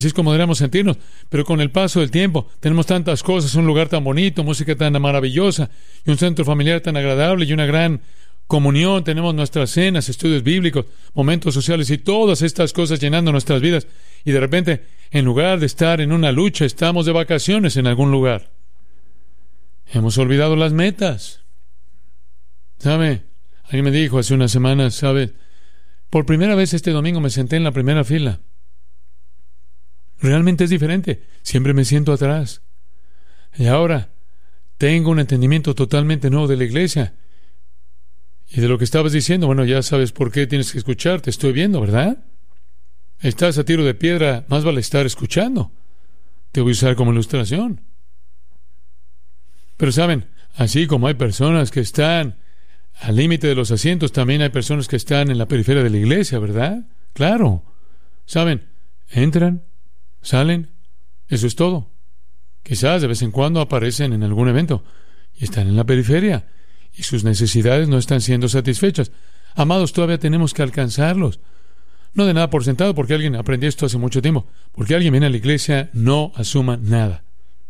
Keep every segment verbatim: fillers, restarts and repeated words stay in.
Así es como deberíamos sentirnos, pero con el paso del tiempo tenemos tantas cosas, un lugar tan bonito, música tan maravillosa, y un centro familiar tan agradable, y una gran comunión, tenemos nuestras cenas, estudios bíblicos, momentos sociales, y todas estas cosas llenando nuestras vidas, y de repente, en lugar de estar en una lucha, estamos de vacaciones en algún lugar. Hemos olvidado las metas. ¿Sabe? Alguien me dijo hace unas semanas, ¿sabe? Por primera vez este domingo me senté en la primera fila. Realmente es diferente. Siempre me siento atrás. Y ahora tengo un entendimiento totalmente nuevo de la iglesia. Y de lo que estabas diciendo, bueno, ya sabes por qué tienes que escuchar. Te estoy viendo, ¿verdad? Estás a tiro de piedra, más vale estar escuchando. Te voy a usar como ilustración. Pero saben, así como hay personas que están al límite de los asientos, también hay personas que están en la periferia de la iglesia, ¿verdad? Claro. Saben, entran, salen, eso es todo. Quizás de vez en cuando aparecen en algún evento y están en la periferia y sus necesidades no están siendo satisfechas. Amados, todavía tenemos que alcanzarlos. No de nada por sentado, porque alguien aprendió esto hace mucho tiempo. Porque alguien viene a la iglesia, no asuma nada.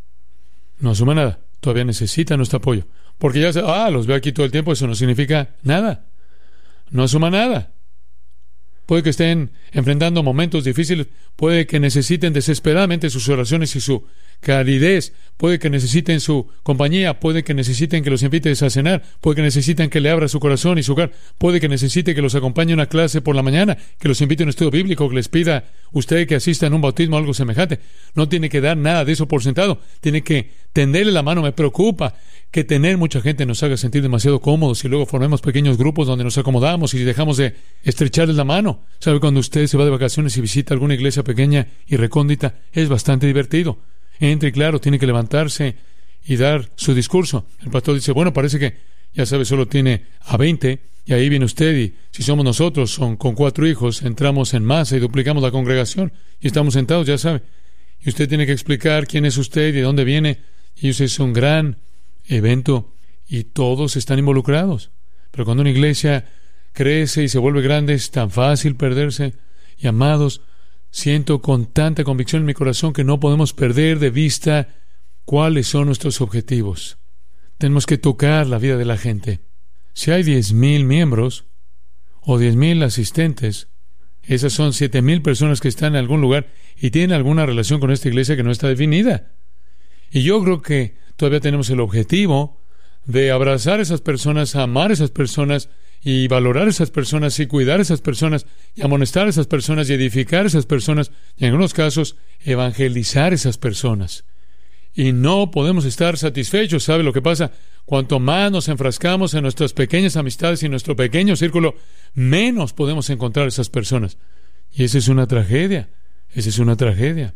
No asuma nada. Todavía necesita nuestro apoyo. Porque ya, se, ah, los veo aquí todo el tiempo, eso no significa nada. No asuma nada. Puede que estén enfrentando momentos difíciles, puede que necesiten desesperadamente sus oraciones y su calidez, puede que necesiten su compañía, puede que necesiten que los invites a cenar, puede que necesiten que le abra su corazón y su hogar, puede que necesite que los acompañe a una clase por la mañana, que los invite a un estudio bíblico, que les pida usted que asista en un bautismo o algo semejante. No tiene que dar nada de eso por sentado, tiene que tenderle la mano. Me preocupa que tener mucha gente nos haga sentir demasiado cómodos y luego formemos pequeños grupos donde nos acomodamos y dejamos de estrecharles la mano. ¿Sabe? Cuando usted se va de vacaciones y visita alguna iglesia pequeña y recóndita, es bastante divertido. Entra y claro, tiene que levantarse y dar su discurso. El pastor dice, bueno, parece que, ya sabe, solo tiene a veinte, y ahí viene usted, y si somos nosotros, son con cuatro hijos, entramos en masa y duplicamos la congregación, y estamos sentados, ya sabe. Y usted tiene que explicar quién es usted y de dónde viene, y eso es un gran evento, y todos están involucrados. Pero cuando una iglesia crece y se vuelve grande, es tan fácil perderse. Y amados, siento con tanta convicción en mi corazón que no podemos perder de vista cuáles son nuestros objetivos. Tenemos que tocar la vida de la gente. Si hay diez mil miembros o diez mil asistentes, esas son siete mil personas que están en algún lugar y tienen alguna relación con esta iglesia que no está definida. Y yo creo que todavía tenemos el objetivo de abrazar a esas personas, amar a esas personas y valorar a esas personas y cuidar a esas personas y amonestar a esas personas y edificar a esas personas y en algunos casos evangelizar a esas personas. Y no podemos estar satisfechos. ¿Sabe lo que pasa? Cuanto más nos enfrascamos en nuestras pequeñas amistades y nuestro pequeño círculo, menos podemos encontrar a esas personas. Y esa es una tragedia. Esa es una tragedia.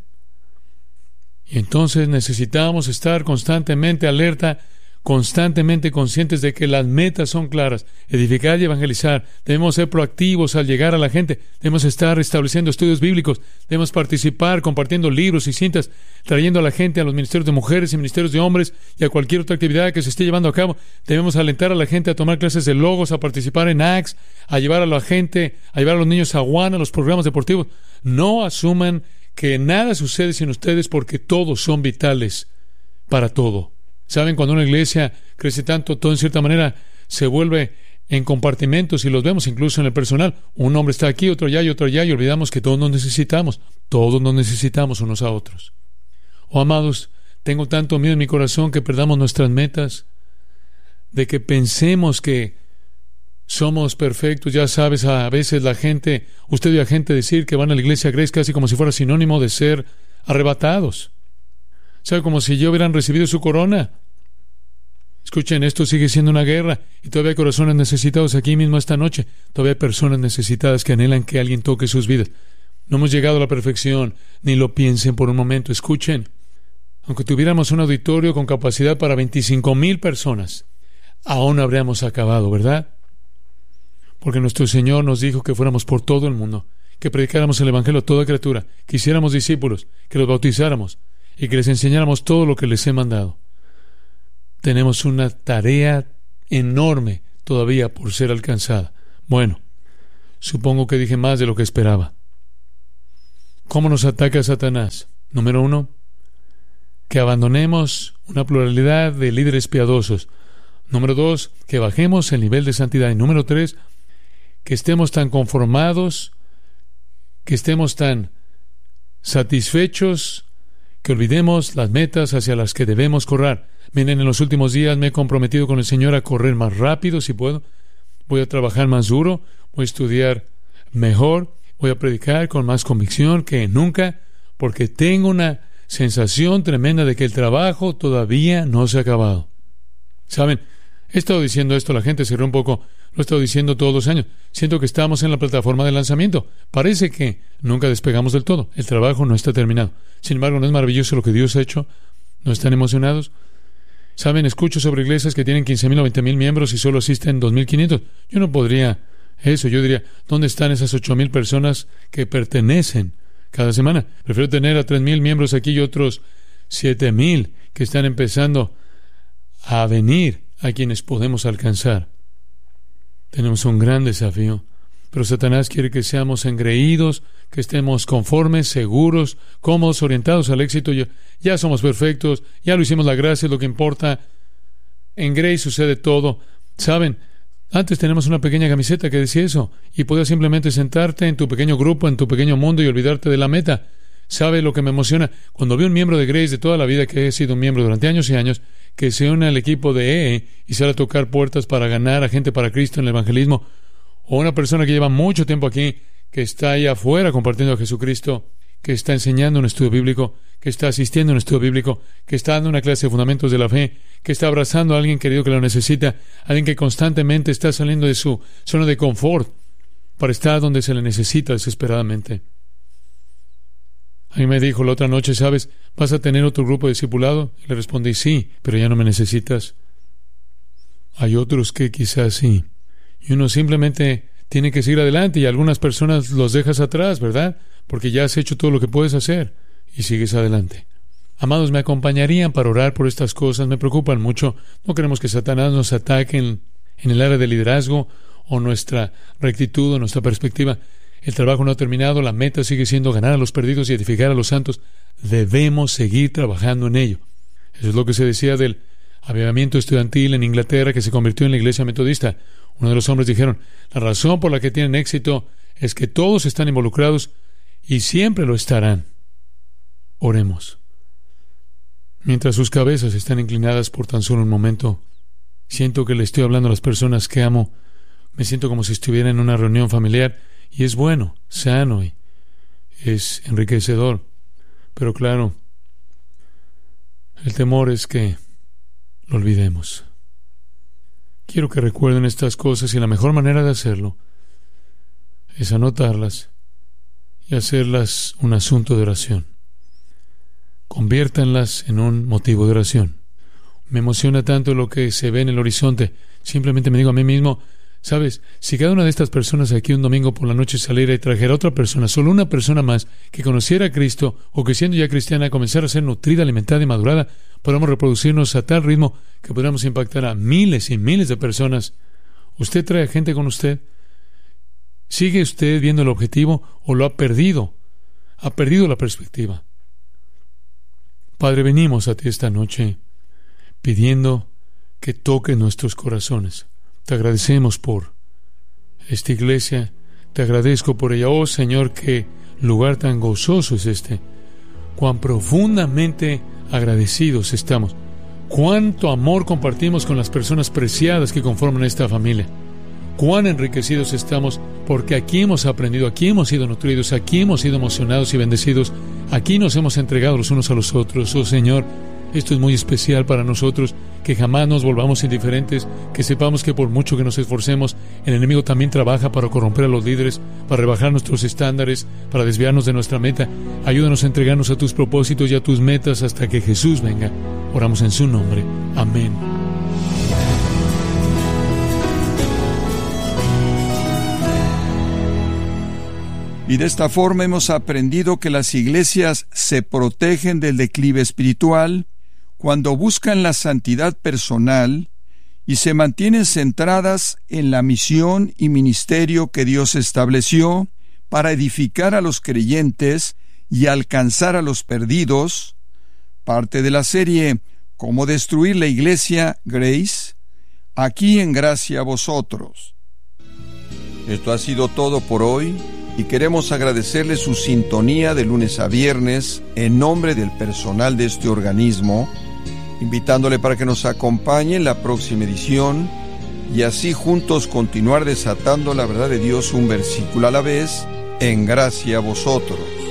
Y entonces necesitamos estar constantemente alerta, constantemente conscientes de que las metas son claras, edificar y evangelizar. Debemos ser proactivos al llegar a la gente, debemos estar estableciendo estudios bíblicos, debemos participar compartiendo libros y cintas, trayendo a la gente a los ministerios de mujeres y ministerios de hombres y a cualquier otra actividad que se esté llevando a cabo. Debemos alentar a la gente a tomar clases de logos, a participar en A C T S, a llevar a la gente, a llevar a los niños a Awana, a los programas deportivos. No asuman que nada sucede sin ustedes, porque todos son vitales para todo. ¿Saben? Cuando una iglesia crece tanto, todo en cierta manera se vuelve en compartimentos y los vemos incluso en el personal. Un hombre está aquí, otro allá y otro allá y olvidamos que todos nos necesitamos. Todos nos necesitamos unos a otros. Oh, amados, tengo tanto miedo en mi corazón que perdamos nuestras metas, de que pensemos que somos perfectos. Ya sabes, a veces la gente, usted ve a gente decir que van a la iglesia Grace casi como si fuera sinónimo de ser arrebatados. ¿Sabe? Como si ya hubieran recibido su corona. Escuchen, esto sigue siendo una guerra y todavía hay corazones necesitados aquí mismo esta noche. Todavía hay personas necesitadas que anhelan que alguien toque sus vidas. No hemos llegado a la perfección, ni lo piensen por un momento. Escuchen, aunque tuviéramos un auditorio con capacidad para veinticinco mil personas, aún no habríamos acabado, ¿verdad? Porque nuestro Señor nos dijo que fuéramos por todo el mundo, que predicáramos el Evangelio a toda criatura, que hiciéramos discípulos, que los bautizáramos y que les enseñáramos todo lo que les he mandado. Tenemos una tarea enorme todavía por ser alcanzada. Bueno, supongo que dije más de lo que esperaba. ¿Cómo nos ataca Satanás? Número uno, que abandonemos una pluralidad de líderes piadosos. Número dos, que bajemos el nivel de santidad. Y número tres, que estemos tan conformados, que estemos tan satisfechos, que olvidemos las metas hacia las que debemos correr. Miren, en los últimos días me he comprometido con el Señor a correr más rápido, si puedo. Voy a trabajar más duro, voy a estudiar mejor, voy a predicar con más convicción que nunca, porque tengo una sensación tremenda de que el trabajo todavía no se ha acabado. ¿Saben? He estado diciendo esto, la gente se ríe un poco, lo he estado diciendo todos los años. Siento que estamos en la plataforma de lanzamiento. Parece que nunca despegamos del todo. El trabajo no está terminado. Sin embargo, ¿no es maravilloso lo que Dios ha hecho? ¿No están emocionados? ¿Saben? Escucho sobre iglesias que tienen quince mil o veinte mil miembros y solo asisten dos mil quinientos. Yo no podría eso. Yo diría, ¿dónde están esas ocho mil personas que pertenecen cada semana? Prefiero tener a tres mil miembros aquí y otros siete mil que están empezando a venir, a quienes podemos alcanzar. Tenemos un gran desafío, pero Satanás quiere que seamos engreídos, que estemos conformes, seguros, cómodos, orientados al éxito. Ya, ya somos perfectos, ya lo hicimos, la gracia es lo que importa. En Grace sucede todo. ¿Saben? Antes teníamos una pequeña camiseta que decía eso, y podías simplemente sentarte en tu pequeño grupo, en tu pequeño mundo y olvidarte de la meta. ¿Sabe lo que me emociona? Cuando veo un miembro de Grace de toda la vida, que he sido un miembro durante años y años, que se une al equipo de E E y sale a tocar puertas para ganar a gente para Cristo en el evangelismo, o una persona que lleva mucho tiempo aquí, que está ahí afuera compartiendo a Jesucristo, que está enseñando un estudio bíblico, que está asistiendo a un estudio bíblico, que está dando una clase de fundamentos de la fe, que está abrazando a alguien querido que lo necesita, alguien que constantemente está saliendo de su zona de confort para estar donde se le necesita desesperadamente. A mí me dijo la otra noche, ¿sabes? ¿Vas a tener otro grupo de discipulado? Y le respondí, sí, pero ya no me necesitas. Hay otros que quizás sí. Y uno simplemente tiene que seguir adelante, y algunas personas los dejas atrás, ¿verdad? Porque ya has hecho todo lo que puedes hacer y sigues adelante. Amados, me acompañarían para orar por estas cosas. Me preocupan mucho. No queremos que Satanás nos ataque en, en el área de liderazgo o nuestra rectitud o nuestra perspectiva. El trabajo no ha terminado, la meta sigue siendo ganar a los perdidos y edificar a los santos. Debemos seguir trabajando en ello. Eso es lo que se decía del avivamiento estudiantil en Inglaterra, que se convirtió en la iglesia metodista. Uno de los hombres dijeron, la razón por la que tienen éxito es que todos están involucrados y siempre lo estarán. Oremos. Mientras sus cabezas están inclinadas por tan solo un momento, siento que le estoy hablando a las personas que amo. Me siento como si estuviera en una reunión familiar. Y es bueno, sano y es enriquecedor. Pero claro, el temor es que lo olvidemos. Quiero que recuerden estas cosas, y la mejor manera de hacerlo es anotarlas y hacerlas un asunto de oración. Conviértanlas en un motivo de oración. Me emociona tanto lo que se ve en el horizonte. Simplemente me digo a mí mismo, ¿sabes? Si cada una de estas personas aquí un domingo por la noche saliera y trajera a otra persona, solo una persona más, que conociera a Cristo, o que siendo ya cristiana comenzara a ser nutrida, alimentada y madurada, podamos reproducirnos a tal ritmo que podamos impactar a miles y miles de personas. ¿Usted trae gente con usted? ¿Sigue usted viendo el objetivo o lo ha perdido? Ha perdido la perspectiva. Padre, venimos a ti esta noche pidiendo que toque nuestros corazones. Te agradecemos por esta iglesia. Te agradezco por ella. Oh Señor, qué lugar tan gozoso es este. Cuán profundamente agradecidos estamos. Cuánto amor compartimos con las personas preciadas que conforman esta familia. Cuán enriquecidos estamos porque aquí hemos aprendido, aquí hemos sido nutridos, aquí hemos sido emocionados y bendecidos. Aquí nos hemos entregado los unos a los otros. Oh Señor, esto es muy especial para nosotros, que jamás nos volvamos indiferentes, que sepamos que por mucho que nos esforcemos, el enemigo también trabaja para corromper a los líderes, para rebajar nuestros estándares, para desviarnos de nuestra meta. Ayúdanos a entregarnos a tus propósitos y a tus metas hasta que Jesús venga. Oramos en su nombre. Amén. Y de esta forma hemos aprendido que las iglesias se protegen del declive espiritual cuando buscan la santidad personal y se mantienen centradas en la misión y ministerio que Dios estableció para edificar a los creyentes y alcanzar a los perdidos, parte de la serie Cómo destruir la iglesia, Grace, aquí en Gracia a Vosotros. Esto ha sido todo por hoy y queremos agradecerle su sintonía de lunes a viernes en nombre del personal de este organismo, invitándole para que nos acompañe en la próxima edición y así juntos continuar desatando la verdad de Dios un versículo a la vez en Gracia a Vosotros.